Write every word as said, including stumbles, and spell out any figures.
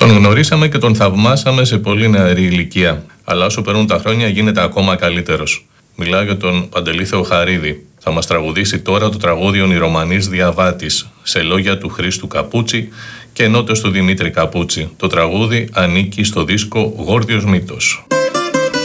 Τον γνωρίσαμε και τον θαυμάσαμε σε πολύ νεαρή ηλικία, αλλά όσο περνούν τα χρόνια γίνεται ακόμα καλύτερος. Μιλάω για τον Παντελή Θεοχαρίδη. Θα μας τραγουδήσει τώρα το τραγούδι «Ονειρομανής Διαβάτης» σε λόγια του Χρήστου Καπούτσι και νότες του Δημήτρη Καπούτσι. Το τραγούδι ανήκει στο δίσκο «Γόρδιος Μύτος».